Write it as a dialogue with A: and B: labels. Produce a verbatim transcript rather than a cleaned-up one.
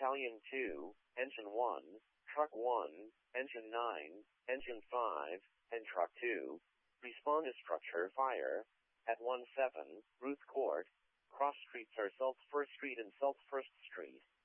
A: Battalion two, Engine one, Truck one, Engine nine, Engine five, and Truck two. Respond to structure fire. At one seven, Ruth Court. Cross streets are South First Street and South First Street.